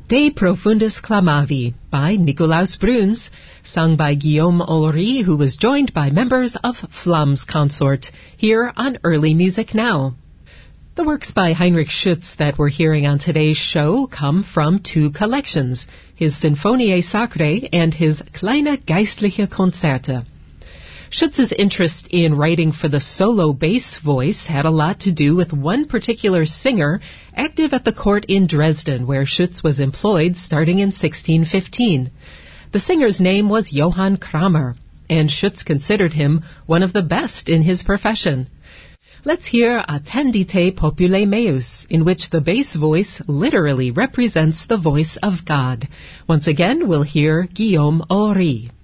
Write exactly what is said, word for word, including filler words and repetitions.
De Profundis Clamavi by Nicolaus Bruns, sung by Guillaume Henry, who was joined by members of Flamm's Consort, here on Early Music Now. The works by Heinrich Schütz that we're hearing on today's show come from two collections, his Sinfoniae Sacrae and his Kleine Geistliche Konzerte. Schütz's interest in writing for the solo bass voice had a lot to do with one particular singer active at the court in Dresden, where Schütz was employed starting in sixteen fifteen. The singer's name was Johann Kramer, and Schütz considered him one of the best in his profession. Let's hear Attendite Popule Meus, in which the bass voice literally represents the voice of God. Once again, we'll hear Guillaume Henry.